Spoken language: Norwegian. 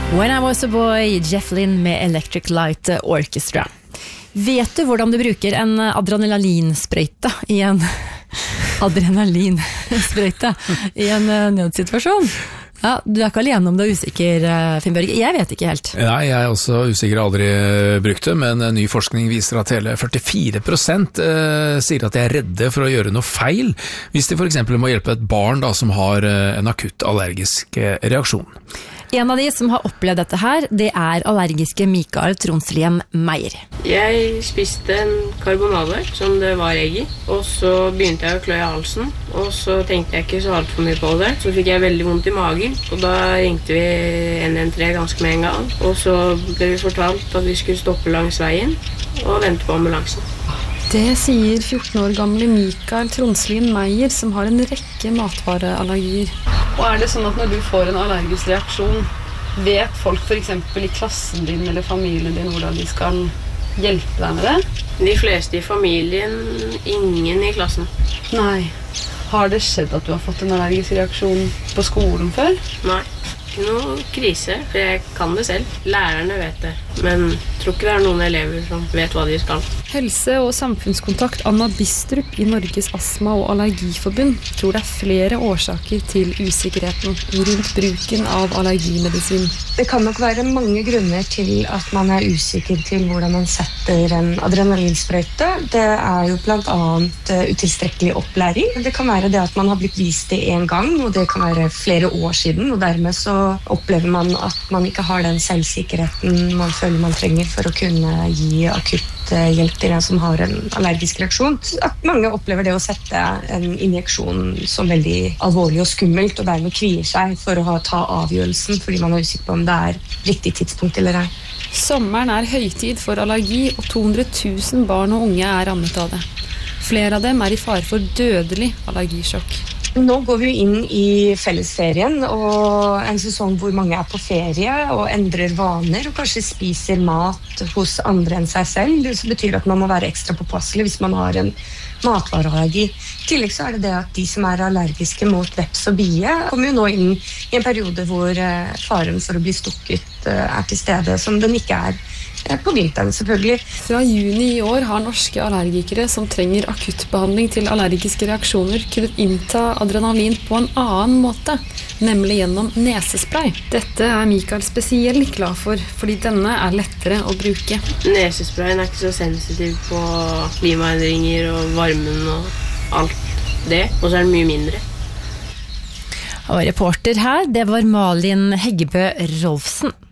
When I was a boy, Jeff Lynne med Electric Light Orchestra. Vet du hvordan du bruker en adrenalinsprøyte i en nødsituasjon? Ja, du ikke alene om du usikker, Finn Børge. Jeg vet ikke helt. Nei, jeg også usikker, aldri brukt det, men ny forskning viser at hele 44% sier at de redde for å gjøre noe feil, hvis de for eksempel må hjelpe et barn da, som har en akutt allergisk reaksjon. En av de som har opplevd dette her, det allergiske Mikael Tronslien Meyer. Jeg spiste en karbonade som det var egg i, og så begynte jeg å klø i halsen, og så tenkte jeg ikke så alt for mye på det. Så fikk jeg veldig vondt i magen, og da ringte vi 113 ganske med en gang, og så ble vi fortalt at vi skulle stoppe langs veien og vente på ambulansen. Det sier 14 år gamle Mikael Tronslien Meyer, som har en rekke matvareallergier. Og det sånn at når du får en allergisk reaksjon, vet folk for eksempel i klassen din eller familien din hvordan de skal hjelpe deg med det? De fleste i familien, ingen i klassen. Nei. Har det skjedd at du har fått en allergisk reaksjon på skolen før? Nei, ikke noe krise, for jeg kan det selv. Lærerne vet det, men jeg tror ikke det noen elever som vet hva de skal. Helse- og samfunnskontakt Anna Bistrup i Norges Astma- og Allergiforbund tror det flere årsaker til usikkerheten rundt bruken av allergimedisin. Det kan nok være mange grunner til at man usikker til hvordan man setter en adrenalinsprøyte. Det jo blant annet utilstrekkelig opplæring. Det kan være det at man har blitt vist det en gang, og det kan være flere år siden, og dermed så opplever man at man ikke har den selvsikkerheten man føler man trenger for å kunne gi akutt hjelp til en som har en allergisk reaksjon. At mange opplever det å sette en injeksjon som veldig alvorlig og skummelt, og dermed kvier seg for å ta avgjørelsen, fordi man usikker på om det riktig tidspunkt eller ei. Sommeren høytid for allergi, og 200 000 barn og unge rammet av det. Flere av dem i fare for dødelig allergisjokk. Nå går vi inn i fellesferien, og en sesong hvor mange på ferie og endrer vaner, og kanskje spiser mat hos andre enn seg selv. Det betyr at man må være ekstra påpasselig hvis man har en matvareallergi. I tillegg så det at de som allergiske mot veps og bie, kommer jo nå inn i en periode hvor faren for å bli stukket til stede, som den ikke på vinteren selvfølgelig. Fra juni i år har norske allergikere som trenger akuttbehandling til allergiske reaksjoner kunnet innta adrenalin på en annen måte, nemlig gjennom nesespray. Dette Mikael spesielt glad for, fordi denne lettere å bruke. Nesesprayen ikke så sensitiv på klimaendringer og varmen og alt det, og så den mye mindre. Og reporter her, det var Malin Heggebø Rolfsen.